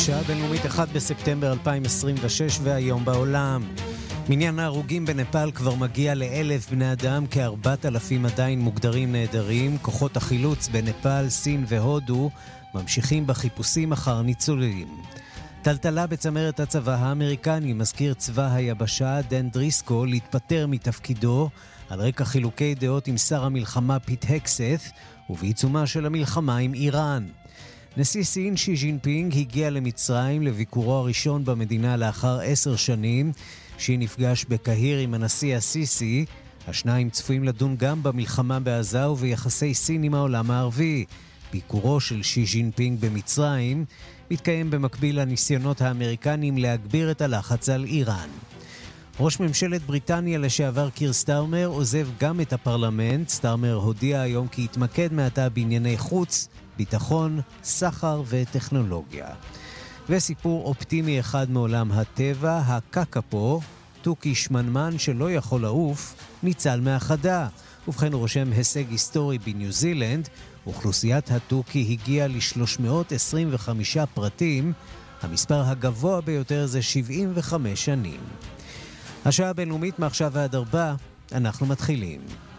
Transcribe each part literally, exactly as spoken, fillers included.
השעה הבינלאומית אחד בספטמבר אלפיים עשרים ושש והיום בעולם. מניין ההרוגים בנפאל כבר מגיע לאלף בני אדם, כארבעת אלפים עדיין מוגדרים נעדרים. כוחות החילוץ בנפאל, סין והודו ממשיכים בחיפושים אחר ניצולים. טלטלה בצמרת הצבא האמריקני, מזכיר צבא היבשה דן דריסקו להתפטר מתפקידו על רקע חילוקי דעות עם שר המלחמה פיט הקסת ובעיצומה של המלחמה עם איראן. נשיא סין שי ג'ינפינג הגיע למצרים לביקורו הראשון במדינה לאחר עשר שנים. שי נפגש בקהיר עם הנשיא הסיסי. השניים צפויים לדון גם במלחמה בעזה וביחסי סין עם העולם הערבי. ביקורו של שי ג'ינפינג במצרים מתקיים במקביל לניסיונות האמריקנים להגביר את הלחץ על איראן. ראש ממשלת בריטניה לשעבר קיר סטארמר עוזב גם את הפרלמנט. סטארמר הודיע היום כי יתמקד מעתה בענייני חוץ, ביטחון, סחר וטכנולוגיה. וסיפור אופטימי אחד מעולם הטבע, הקקפו, תוכי שמנמן שלא יכול לעוף, ניצל מהחדה. ובכן הוא רושם הישג היסטורי בניו זילנד, אוכלוסיית התוכי הגיעה ל-שלוש מאות עשרים וחמישה פרטים, המספר הגבוה ביותר זה שבעים וחמש שנים. השעה הבינלאומית מעכשיו ועד ארבע, אנחנו מתחילים.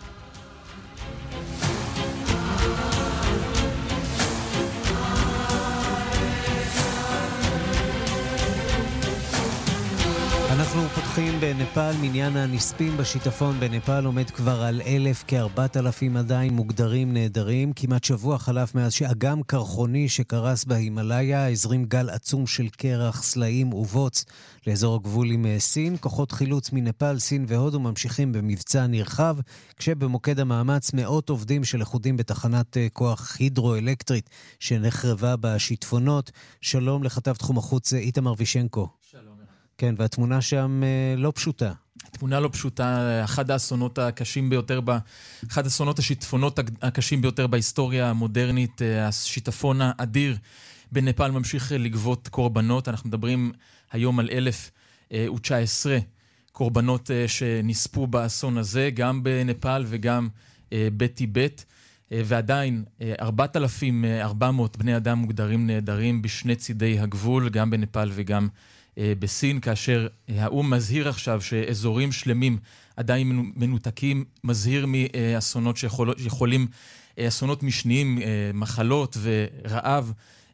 אנחנו פותחים בנפאל. מניין הנספים בשיטפון בנפאל עומד כבר על אלף, כארבעת אלפים עדיין מוגדרים נעדרים. כמעט שבוע חלף מאז שאגם קרחוני שקרס בהימלאיה הזרים גל עצום של קרח, סלעים ובוץ לאזור הגבול עם סין. כוחות חילוץ מנפאל, סין והודו ממשיכים במבצע נרחב, כשבמוקד המאמץ מאות עובדים של איחודים בתחנת כוח הידרואלקטרית שנחרבה בשיטפונות. שלום לכתב תחום החוץ איתמר וישנקו. שלום. כן, והתמונה שם לא פשוטה. תמונה לא פשוטה, אחד האסונות הקשים ביותר, ב... אחד האסונות השיטפונות הקשים ביותר בהיסטוריה המודרנית. השיטפון האדיר בנפאל ממשיך לגבות קורבנות. אנחנו מדברים היום על אלף ותשע עשרה קורבנות שנספו באסון הזה, גם בנפאל וגם בטיבט. ועדיין ארבעת אלפים וארבע מאות בני אדם מוגדרים נעדרים בשני צידי הגבול, גם בנפאל וגם בסין, כאשר האום מזהיר עכשיו שאזורים שלמים עדיין מנותקים, מזהיר מאסונות שיכולים, אסונות משניים, מחלות ורעב,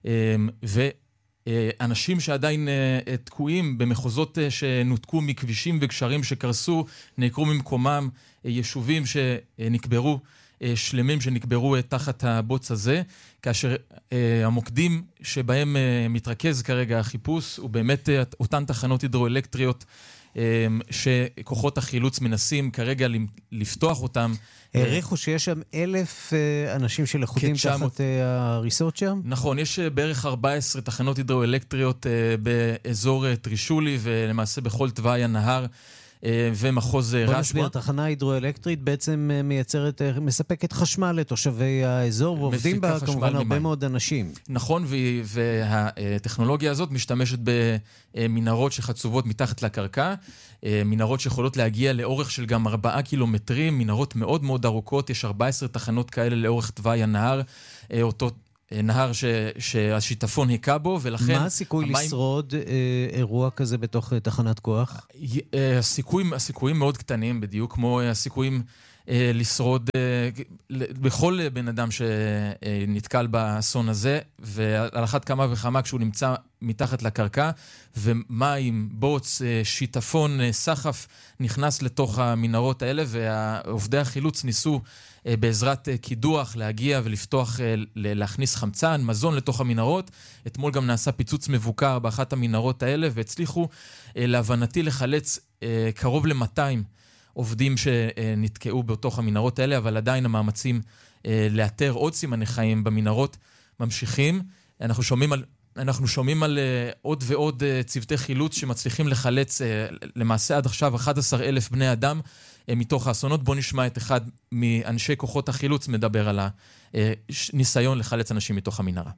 ואנשים שעדיין תקועים במחוזות שנותקו מכבישים וגשרים שקרסו, נעקרו ממקומם, יישובים שנקברו, שלמים שנקברו תחת הבוץ הזה, כאשר המוקדים שבהם מתרכז כרגע החיפוש הוא באמת אותן תחנות הידרואלקטריות שכוחות החילוץ מנסים כרגע לפתוח אותם. העריכו שיש שם אלף אנשים של איחודים תחת ההריסות שם? נכון, יש בערך ארבע עשרה תחנות הידרואלקטריות באזור טרישולי, ולמעשה בכל תוואי הנהר ומחוז רשווה. בוא נסביר, תחנה הידרואלקטרית בעצם מייצרת, מספקת חשמל לתושבי האזור, ועובדים בה כמובן הרבה מאוד אנשים. נכון, והטכנולוגיה הזאת משתמשת במנהרות שחצובות מתחת לקרקע, מנהרות שיכולות להגיע לאורך של גם ארבעה קילומטרים, מנהרות מאוד מאוד ארוכות. יש ארבע עשרה תחנות כאלה לאורך תוואי הנהר, אותו נהר ש, שהשיטפון היקע בו, ולכן... מה הסיכוי המים... לשרוד אה, אירוע כזה בתוך אה, תחנת כוח? אה, הסיכויים, הסיכויים מאוד קטנים, בדיוק כמו הסיכויים אה, לשרוד אה, בכל בן אדם שנתקל באסון הזה, ועל אחת כמה וכמה כשהוא נמצא מתחת לקרקע, ומים, בוץ, אה, שיטפון, אה, סחף נכנס לתוך המנהרות האלה, ועובדי החילוץ ניסו בעזרת קידוח להגיע ולפתוח, להכניס חמצן, מזון לתוך המנהרות. אתמול גם נעשה פיצוץ מבוקר באחת המנהרות האלה, והצליחו להבנתי לחלץ קרוב ל-מאתיים עובדים שנתקעו בתוך המנהרות האלה, אבל עדיין המאמצים לאתר עוד סימני חיים במנהרות ממשיכים. אנחנו שומעים על אנחנו שומעים על uh, עוד ועוד uh, צוותי חילוץ שמצליחים לחלץ uh, למעשה עד עכשיו אחד עשר אלף בני אדם uh, מתוך האסונות. בוא נשמע את אחד מאנשי כוחות החילוץ מדבר על הניסיון לחלץ אנשים מתוך המנהרה.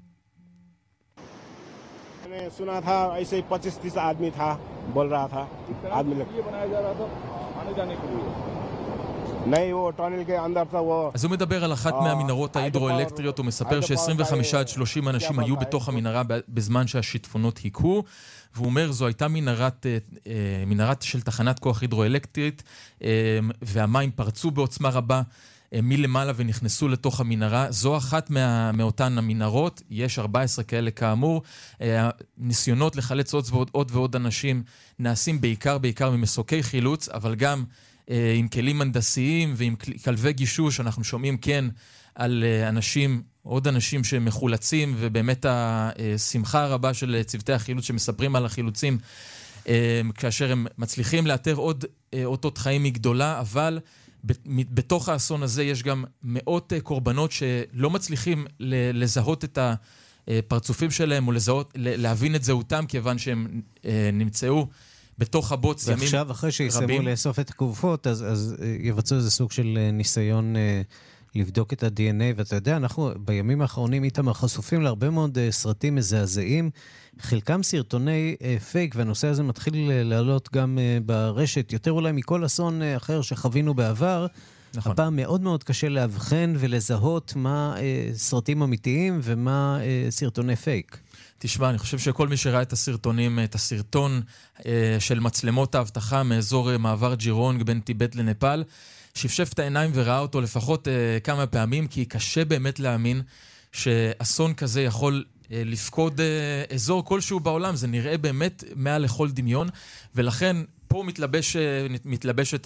मैंने सुना था ऐसे पच्चीस तीस आदमी था बोल रहा था आदमी लोग ये बनाया जा रहा था आने जाने के लिए नहीं वो टनल के अंदर था वो אז הוא מדבר על אחת מהמנהרות ההידרואלקטריות, הוא מספר ש-עשרים וחמישה עד שלושים אנשים היו בתוך המנהרה בזמן שהשיטפונות היכו, והוא אומר זו הייתה מנהרת, מנהרת של תחנת כוח הידרואלקטרית, והמים פרצו בעוצמה רבה מלמעלה ונכנסו לתוך המנהרה. זו אחת מה, מאותן המנהרות, יש ארבע עשרה כאלה כאמור. ניסיונות לחלץ עוד ועוד, עוד ועוד אנשים נעשים בעיקר, בעיקר ממסוקי חילוץ, אבל גם עם כלים הנדסיים ועם כלבי גישוש. אנחנו שומעים כן על אנשים, עוד אנשים שמחולצים, ובאמת השמחה הרבה של צוותי החילוץ שמספרים על החילוצים, כאשר הם מצליחים לאתר עוד אותות חיים מגדולה, אבל בתוך האסון הזה יש גם מאות קורבנות שלא מצליחים לזהות את הפרצופים שלהם, או לזהות, להבין את זהותם, כיוון שהם נמצאו בתוך הבוץ ימים רבים. ועכשיו, אחרי שיסיימו לאסוף את הגופות, אז, אז יבצעו איזה סוג של ניסיון לבדוק את ה-די אן איי, ואתה יודע, אנחנו בימים האחרונים איתם חשופים להרבה מאוד סרטים מזעזעים, חלקם סרטוני פייק, והנושא הזה מתחיל לעלות גם ברשת, יותר אולי מכל אסון אחר שחווינו בעבר. נכון. הפעם מאוד מאוד קשה להבחן ולזהות מה סרטים אמיתיים ומה סרטוני פייק. תשמע, אני חושב שכל מי שראה את הסרטונים, את הסרטון של מצלמות האבטחה מאזור מעבר ג'ירונג בין טיבט לנפאל, שפשף את העיניים וראה אותו לפחות כמה פעמים, כי קשה באמת להאמין שאסון כזה יכול לפקוד אזור כלשהו בעולם. זה נראה באמת מעל לכל דמיון, ולכן פה מתלבש, מתלבשת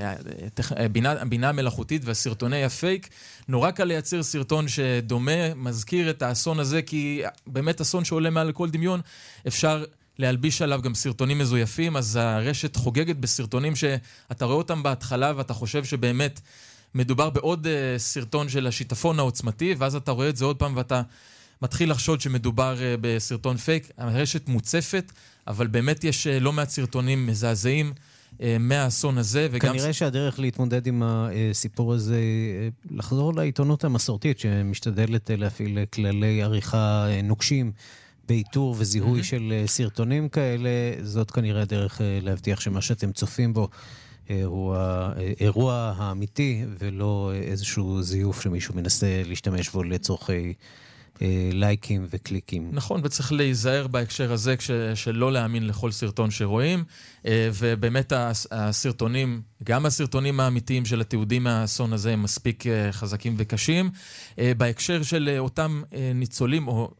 הבינה, הבינה המלאכותית והסרטוני הפייק. נורא קל לייצר סרטון שדומה, מזכיר את האסון הזה, כי באמת אסון שעולה מעל לכל דמיון, אפשר להלביש עליו גם סרטונים מזויפים, אז הרשת חוגגת בסרטונים שאתה רואה אותם בהתחלה, ואתה חושב שבאמת מדובר בעוד סרטון של השיטפון העוצמתי, ואז אתה רואה את זה עוד פעם, ואתה מתחיל לחשוד שמדובר בסרטון פייק. הרשת מוצפת, אבל באמת יש לא מעט סרטונים מזעזעים מהאסון הזה. וגם כנראה שהדרך להתמודד עם הסיפור הזה, לחזור לעיתונות המסורתית, שמשתדלת להפעיל כללי עריכה נוקשים, באיתור וזיהוי mm-hmm. של סרטונים כאלה. זאת כנראה הדרך להבטיח שמה שאתם צופים בו הוא האירוע האמיתי, ולא איזשהו זיוף שמישהו מנסה להשתמש בו לצורכי לייקים וקליקים. נכון, וצריך להיזהר בהקשר הזה שלא להאמין לכל סרטון שרואים, ובאמת הסרטונים, גם הסרטונים האמיתיים של התיעודים מהאסון הזה הם מספיק חזקים וקשים. בהקשר של אותם ניצולים, או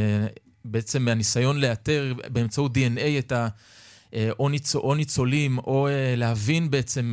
בעצם מהניסיון לאתר באמצעות די אן איי את ה... או, ניצ... או ניצולים, או להבין בעצם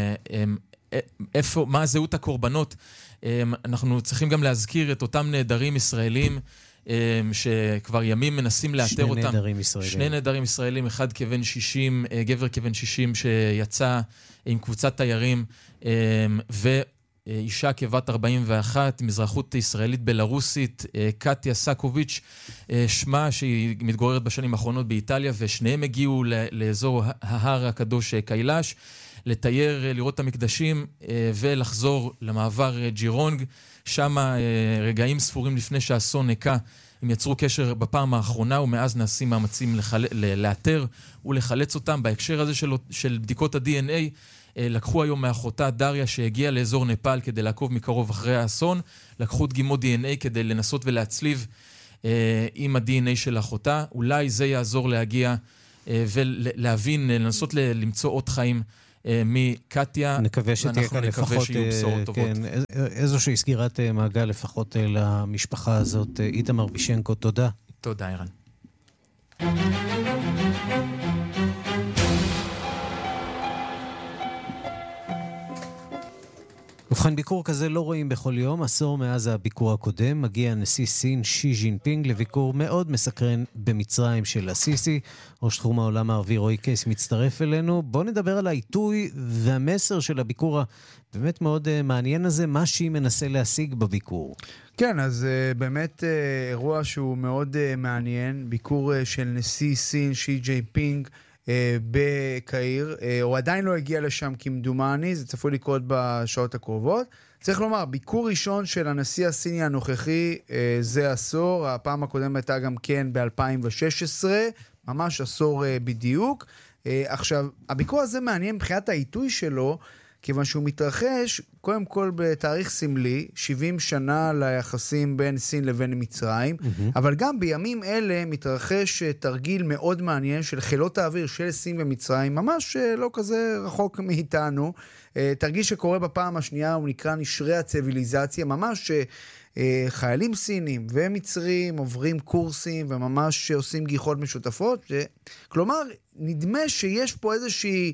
איפה, מה הזהות הקורבנות. אנחנו צריכים גם להזכיר את אותם נהדרים ישראלים, שכבר ימים מנסים לאתר שני אותם. שני נהדרים ישראלים. שני נהדרים ישראלים, אחד כבן שישים, גבר כבן שישים, שיצא עם קבוצת תיירים, ו... אישה כבת ארבעים ואחת, מזרחות ישראלית בלרוסית, קטיה סקוביץ', שמה שהיא מתגוררת בשנים האחרונות באיטליה, ושניהם הגיעו לאזור ההר הקדוש קילש, לתייר, לראות את המקדשים, ולחזור למעבר ג'ירונג. שם רגעים ספורים לפני שהאסון נקע, הם יצרו קשר בפעם האחרונה, ומאז נעשים מאמצים לחל... לאתר ולחלץ אותם. בהקשר הזה של, של בדיקות ה-די אן איי, לקחו היום מאחותה דריה שהגיעה לאזור נפאל כדי לעקוב מקרוב אחרי האסון, לקחו דגימות די אן איי כדי לנסות ולהצליב אה, עם ה-די אן איי של אחותה. אולי זה יעזור להגיע אה, ולהבין, לנסות ל- למצוא עוד חיים אה, מקטיה. נקווה שתהיה כאן לפחות, כן, איזושהי סגירת מעגל לפחות למשפחה הזאת. איתמר וישנקו, תודה. תודה, אירן. ובכן, ביקור כזה לא רואים בכל יום. עשור מאז הביקור הקודם מגיע נשיא סין שי ג'ינפינג לביקור מאוד מסקרן במצרים של הסיסי. ראש תחום העולם הערבי רועי קייס מצטרף אלינו. בואו נדבר על העיתוי והמסר של הביקור הבאמת מאוד מעניין הזה, מה שהיא מנסה להשיג בביקור. כן, אז uh, באמת uh, אירוע שהוא מאוד uh, מעניין, ביקור uh, של נשיא סין שי ג'ינפינג בקהיר. הוא עדיין לא הגיע לשם כמדומני, זה צפוי לקרות בשעות הקרובות. צריך לומר, ביקור ראשון של הנשיא הסיני הנוכחי זה עשור, הפעם הקודמת הייתה גם כן ב-אלפיים ושש עשרה, ממש עשור בדיוק. עכשיו, הביקור הזה מעניין מבחינת העיתוי שלו, כיוון שהוא מתרחש, קודם כל בתאריך סמלי, שבעים שנה ליחסים בין סין לבין מצרים, mm-hmm. אבל גם בימים אלה מתרחש תרגיל מאוד מעניין של חילות האוויר של סין ומצרים, ממש לא כזה רחוק מאיתנו, תרגיל שקורה בפעם השנייה, הוא נקרא נשרי הציביליזציה, ממש חיילים סינים ומצרים עוברים קורסים וממש עושים גיחות משותפות, כלומר נדמה שיש פה איזושהי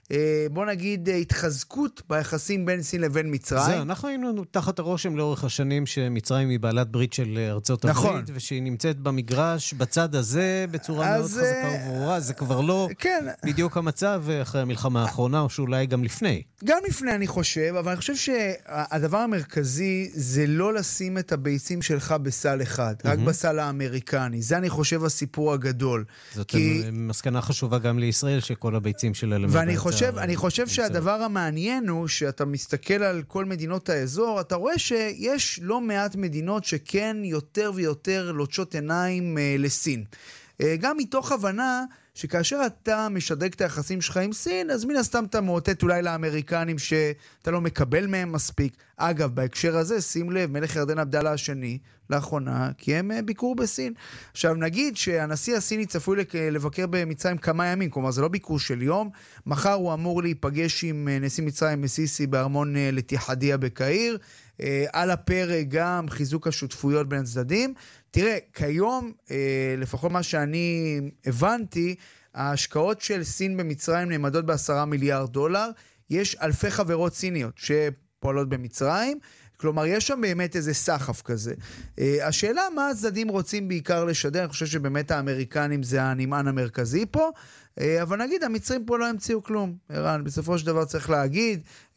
בוא נגיד התחזקות ביחסים בין סין לבין מצרים. זה, אנחנו היינו תחת הרושם לאורך השנים שמצרים היא בעלת ברית של ארצות הברית, נכון. ושהיא נמצאת במגרש בצד הזה בצורה מאוד חזקה וברורה, זה כבר לא כן. בדיוק המצב אחרי המלחמה האחרונה, או שאולי גם לפני. גם לפני אני חושב, אבל אני חושב שהדבר המרכזי זה לא לשים את הביצים שלך בסל אחד, רק בסל האמריקני. זה אני חושב הסיפור הגדול. זאת כי... מסקנה חשובה גם לישראל שכל הביצים שלה למד. ואני חושב, אני חושב שהדבר המעניין הוא שאתה מסתכל על כל מדינות האזור, אתה רואה שיש לא מעט מדינות שכן יותר ויותר לוטשות עיניים לסין. גם מתוך הבנה שכאשר אתה משדרג את היחסים שלך עם סין, אז מן הסתם אתה מאותת אולי לאמריקנים שאתה לא מקבל מהם מספיק. אגב, בהקשר הזה, שים לב, מלך ירדן עבדאללה השני, לאחרונה, כי הם ביקור בסין. עכשיו, נגיד שהנשיא הסיני צפוי לבקר במצרים כמה ימים, כלומר, זה לא ביקור של יום. מחר הוא אמור להיפגש עם נשיא מצרים מסיסי בארמון לתיחדיה בקהיר. על הפרק גם חיזוק השותפויות בין הצדדים. תראה, כיום, לפחות מה שאני הבנתי, ההשקעות של סין במצרים נעמדות בעשרה מיליארד דולר. יש אלפי חברות סיניות שפועלות במצרים, כלומר, יש שם באמת איזה סחף כזה. השאלה מה הצדדים רוצים בעיקר לשדר, אני חושב שבאמת האמריקנים זה הנמען המרכזי פה, אבל נגיד, המצרים פה לא המציאו כלום. ערן, בסופו של דבר צריך להגיד,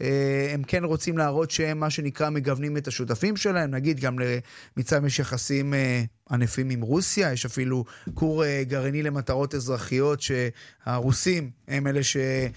הם כן רוצים להראות שהם מה שנקרא מגוונים את השותפים שלהם, נגיד גם למצרים יש יחסים ענפים עם רוסיה, יש אפילו כור גרעיני למטרות אזרחיות שהרוסים הם אלה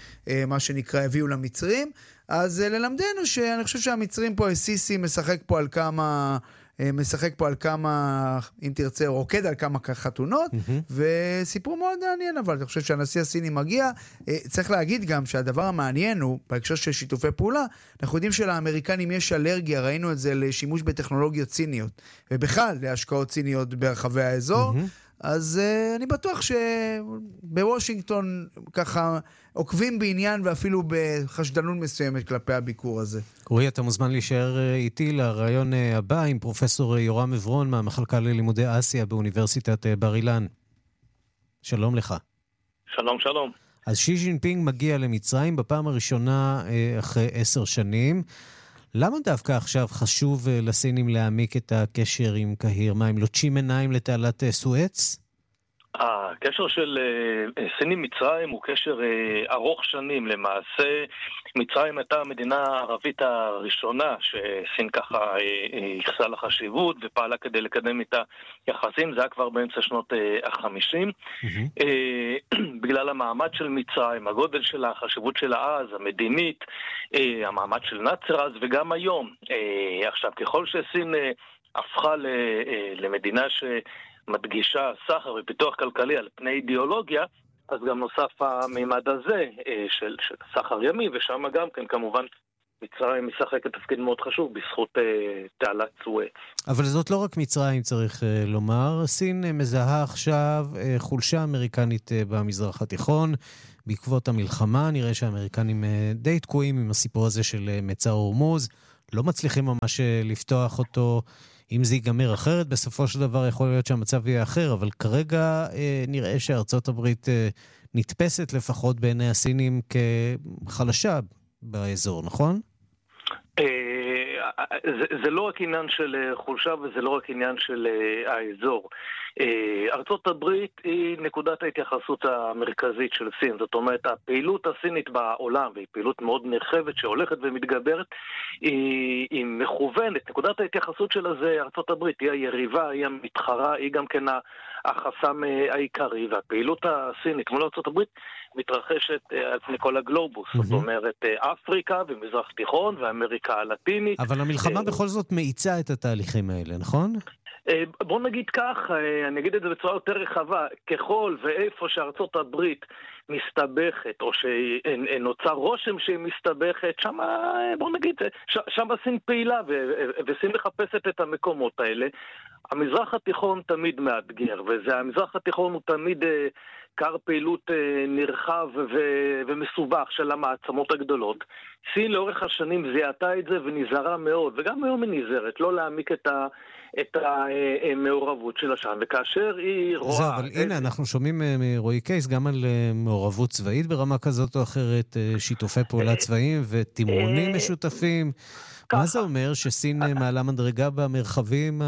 שמה שנקרא הביאו למצרים, אז ללמדנו שאני חושב שהמצרים פה, סיסי משחק פה על כמה, משחק פה על כמה, אם תרצה, רוקד על כמה חתונות, mm-hmm. וסיפור מאוד מעניין, אבל אני חושב שהנשיא הסיני מגיע. צריך להגיד גם שהדבר המעניין הוא, בהקשר של שיתופי פעולה, אנחנו יודעים שלאמריקנים יש אלרגיה, ראינו את זה לשימוש בטכנולוגיות סיניות, ובכלל להשקעות סיניות ברחבי האזור, mm-hmm. אז uh, אני בטוח שבוושינגטון ככה עוקבים בעניין ואפילו בחשדנות מסוימת כלפי הביקור הזה. רועי, אתה מוזמן להישאר איתי לרעיון הבא עם פרופסור יורם עברון מהמחלקה ללימודי אסיה באוניברסיטת בר אילן. שלום לך. שלום, שלום. אז שי ג'ינפינג מגיע למצרים בפעם הראשונה אחרי עשר שנים. למה דווקא עכשיו חשוב לסינים להעמיק את הקשר עם קהיר? מה, הם לוטשים עיניים לתעלת סואץ? הקשר של סינים מצרים הוא קשר ארוך שנים. למעשה מצרים הייתה המדינה הערבית הראשונה שסין ככה יחסה לחשיבות ופעלה כדי לקדם את היחסים. זה היה כבר באמצע שנות החמישים. בגלל המעמד של מצרים, הגודל שלה, החשיבות שלה אז, המדינית, המעמד של נאצר אז וגם היום. עכשיו, ככל שסין הפכה למדינה ש... מדגישה סחר ופיתוח כלכלי על פני אידיאולוגיה, אז גם נוסף המימד הזה של, של סחר ימי, ושם גם כן כמובן מצרים משחקת תפקיד מאוד חשוב בזכות אה, תעלת סואץ. אבל זאת לא רק מצרים צריך אה, לומר, סין אה, מזהה עכשיו אה, חולשה אמריקנית אה, במזרח התיכון, בעקבות המלחמה נראה שהאמריקנים אה, די תקועים עם הסיפור הזה של אה, מצר הורמוז, לא מצליחים ממש אה, לפתוח אותו, אם זה ייגמר אחרת, בסופו של דבר יכול להיות שהמצב יהיה אחר, אבל כרגע אה, נראה שארצות הברית אה, נתפסת לפחות בעיני הסינים כחלשה באזור, נכון? זה, זה לא רק עניין של חולשה וזה לא רק עניין של האזור. ארצות הברית היא נקודת ההתייחסות המרכזית של סין. זאת אומרת, הפעילות הסינית בעולם, והיא פעילות מאוד נרחבת שהולכת ומתגברת, היא, היא מכוונת. נקודת ההתייחסות שלה זה ארצות הברית, היא היריבה, היא המתחרה, היא גם כן החסם העיקרי, והפעילות הסינית מול ארצות הברית מתרחשת על פני כל הגלובוס. Mm-hmm. זאת אומרת, אפריקה ומזרח תיכון ואמריקה הלטינית. אבל המלחמה בכל זאת מאיצה את התהליכים האלה, נכון? בוא נגיד כך, אני אגיד את זה בצורה יותר רחבה, ככל ואיפה שארצות הברית מסתבכת, או שנוצר רושם שהיא מסתבכת, שם, בוא נגיד, שם סין פעילה, וסין מחפשת את המקומות האלה. המזרח התיכון תמיד מאתגר, וזה המזרח התיכון הוא תמיד קר פעילות נרחב ו- ומסובך של המעצמות הגדולות. סין לאורך השנים זיהתה את זה ונזהרה מאוד, וגם היום היא נזהרת, לא להעמיק את ה... את המעורבות שלה שם, וכאשר היא רואה... זהו, אבל הנה, אנחנו שומעים מרועי קייס גם על מעורבות צבאית ברמה כזאת או אחרת, שיתופי פעולה צבאיים ותמרונים משותפים. מה זה אומר? שסין מעלה מדרגה במרחבים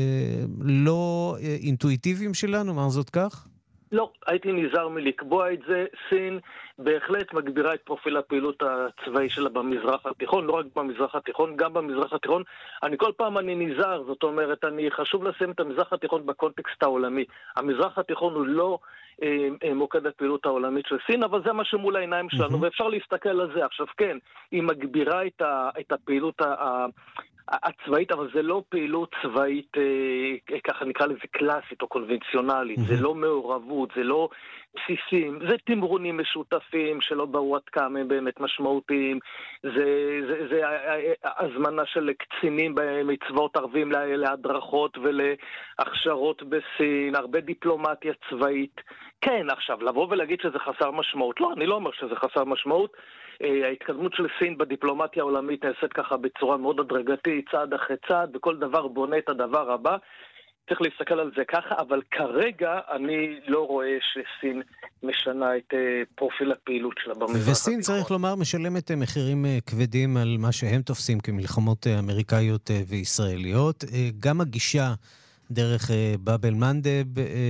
הלא אינטואיטיביים שלנו? מה זאת כך? לא, הייתי נזהר מלקבוע את זה. סין בהחלט מגבירה את פרופיל הפעילות הצבאי שלה במזרח התיכון, לא רק במזרח התיכון, גם במזרח התיכון. אני כל פעם אני נזהר, זאת אומרת, אני חשוב לשים את המזרח התיכון בקונטקסט העולמי. המזרח התיכון הוא לא אה, מוקד הפעילות העולמית של סין, אבל זה מה שמול העיניים שלנו, mm-hmm. ואפשר להסתכל על זה. עכשיו כן, היא מגבירה את, ה, את הפעילות ה... הצבאית, אבל זה לא פעילות צבאית, אה, ככה נקרא לזה קלאסית או קונבנציונלית, mm-hmm. זה לא מעורבות, זה לא בסיסים, זה תמרונים משותפים שלא ברור עד כמה הם באמת משמעותיים, זה, זה, זה הזמנה של קצינים במצוות ערבים להדרכות ולהכשרות בסין, הרבה דיפלומטיה צבאית. כן, עכשיו, לבוא ולהגיד שזה חסר משמעות, לא, אני לא אומר שזה חסר משמעות, ההתקדמות של סין בדיפלומטיה העולמית נעשית ככה בצורה מאוד הדרגתית, צעד אחרי צעד, וכל דבר בונה את הדבר הבא. צריך להסתכל על זה ככה, אבל כרגע אני לא רואה שסין משנה את פרופיל הפעילות שלה במזרח התיכון. וסין, צריך לומר, משלמת מחירים כבדים על מה שהם תופסים כמלחמות אמריקאיות וישראליות. גם הגישה דרך באבל מנדב,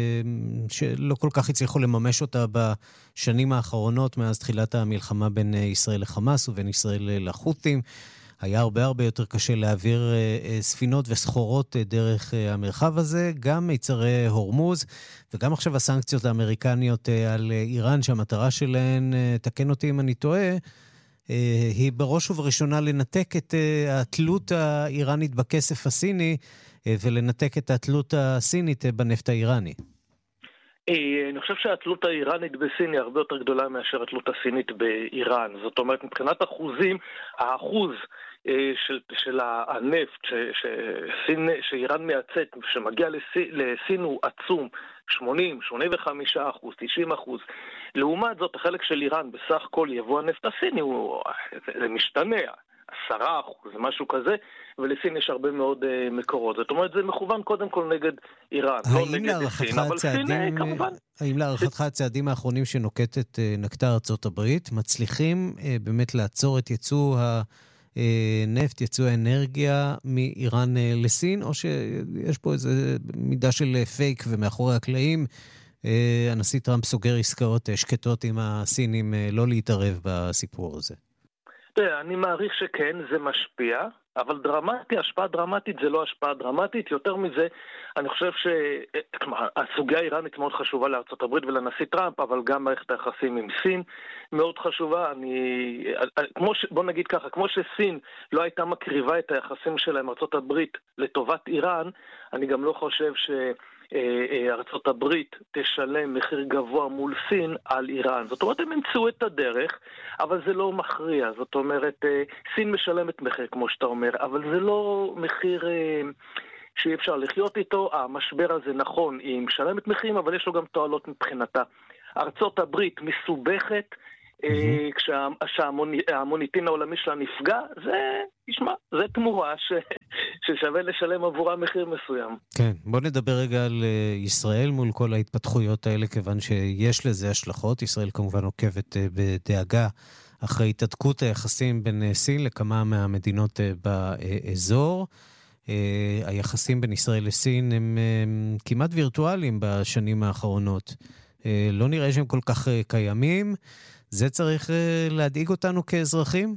שלא כל כך הצליחו לממש אותה בשנים האחרונות, מאז תחילת המלחמה בין ישראל לחמאס ובין ישראל לחות'ים. היה הרבה הרבה יותר קשה להעביר ספינות וסחורות דרך המרחב הזה, גם מיצרי הורמוז, וגם עכשיו הסנקציות האמריקניות על איראן, שהמטרה שלהן, תקן אותי אם אני טועה, היא בראש ובראשונה לנתק את התלות האיראנית בכסף הסיני, ולנתק את התלות הסינית בנפט האיראני. אני חושב שהתלות האיראנית בסין היא הרבה יותר גדולה מאשר התלות הסינית באיראן. זאת אומרת, מבחינת אחוזים, האחוז של, של הנפט שסין, שאיראן מייצאת, שמגיע לסין, לסין הוא עצום, שמונים, שמונים וחמישה אחוז, תשעים אחוז. לעומת זאת, החלק של איראן בסך כל יבוא הנפט הסיני, הוא, זה, זה משתנה. עשרה אחוז, משהו כזה, ולסין יש הרבה מאוד uh, מקורות. זאת אומרת, זה מכוון קודם כל נגד איראן, לא נגד סין, אבל סין כמובן. האם להערכתך הצעדים האחרונים שנוקטת, uh, נקטה ארצות הברית, מצליחים uh, באמת לעצור את ייצוא הנפט, ייצוא האנרגיה מאיראן uh, לסין, או שיש פה איזו מידה של פייק ומאחורי הקלעים, uh, הנשיא טראמפ סוגר עסקאות uh, שקטות עם הסינים uh, לא להתערב בסיפור הזה? אני מעריך שכן, זה משפיע, אבל דרמטי, השפעה דרמטית זה לא השפעה דרמטית. יותר מזה, אני חושב שהסוגיה האיראנית מאוד חשובה לארצות הברית ולנשיא טראמפ, אבל גם מערכת היחסים עם סין מאוד חשובה. אני, כמו ש, בוא נגיד ככה, כמו שסין לא הייתה מקריבה את היחסים שלה עם ארצות הברית לטובת איראן, אני גם לא חושב ש... ארצות הברית תשלם מחיר גבוה מול סין על איראן. זאת אומרת, הם ימצאו את הדרך, אבל זה לא מכריע. זאת אומרת, סין משלמת מחיר, כמו שאתה אומר, אבל זה לא מחיר שאי אפשר לחיות איתו. המשבר הזה נכון, היא משלמת מחירים, אבל יש לו גם תועלות מבחינתה. ארצות הברית מסובכת, Mm-hmm. כשהמוניטין העולמי שלה נפגע, זה, תשמע, זה תמורה ש... ששווה לשלם עבורה מחיר מסוים. כן, בוא נדבר רגע על ישראל מול כל ההתפתחויות האלה, כיוון שיש לזה השלכות. ישראל כמובן עוקבת בדאגה אחרי התעדכות היחסים בין סין לכמה מהמדינות באזור. היחסים בין ישראל לסין הם כמעט וירטואליים בשנים האחרונות. לא נראה שהם כל כך קיימים. זה צריך להדאיג אותנו כאזרחים?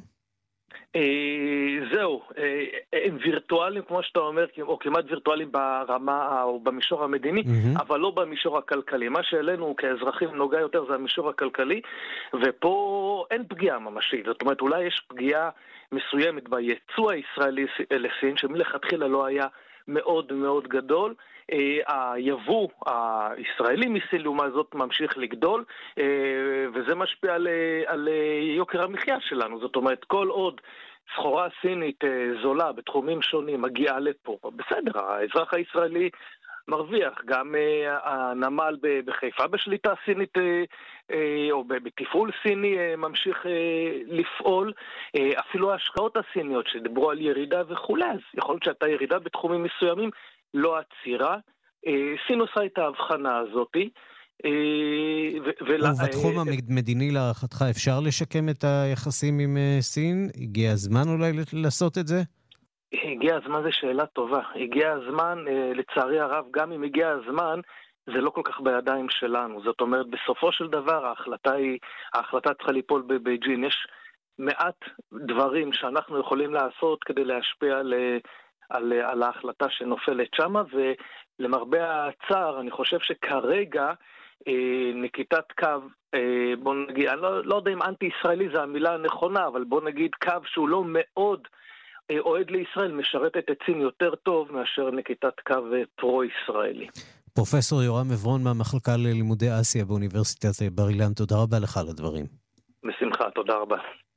זהו, הם וירטואליים כמו שאתה אומר, או כמעט וירטואליים ברמה או במישור המדיני, אבל לא במישור הכלכלי. מה שאלינו כאזרחים נוגע יותר זה המישור הכלכלי, ופה אין פגיעה ממשית. זאת אומרת, אולי יש פגיעה מסוימת ביצוא הישראלי לסין, שמלכתחילה לא היה מאוד מאוד גדול. היבוא הישראלי מסין לעומת זאת ממשיך לגדול, וזה משפיע על, על יוקר המחיה שלנו. זאת אומרת, כל עוד סחורה סינית זולה בתחומים שונים מגיעה לפה, בסדר, האזרח הישראלי מרוויח. גם uh, הנמל בחיפה בשליטה סינית uh, uh, או בתפעול סיני uh, ממשיך uh, לפעול. uh, אפילו ההשקעות הסיניות שדיברו על ירידה וכולי, אז יכול להיות שהייתה ירידה בתחומים מסוימים, לא עצירה. uh, סין עושה את ההבחנה הזאת. uh, ו- ובתחום uh, המדיני להערכתך אפשר לשקם את היחסים עם uh, סין? הגיע הזמן אולי לעשות את זה? הגיע הזמן, זו שאלה טובה. הגיע הזמן, לצערי הרב, גם אם הגיע הזמן, זה לא כל כך בידיים שלנו. זאת אומרת, בסופו של דבר, ההחלטה היא, ההחלטה צריכה ליפול בבייג'ין. יש מעט דברים שאנחנו יכולים לעשות כדי להשפיע על, על, על ההחלטה שנופלת שמה, ולמרבה הצער, אני חושב שכרגע נקיטת קו, בוא נגיד, אני לא, לא יודע אם אנטי-ישראלי זה המילה הנכונה, אבל בוא נגיד קו שהוא לא מאוד אוהד לישראל, משרתת את סין יותר טוב מאשר נקיטת קו פרו-ישראלי. פרופסור יורם עברון מהמחלקה ללימודי אסיה באוניברסיטת בר אילן, תודה רבה לך על הדברים. בשמחה, תודה רבה.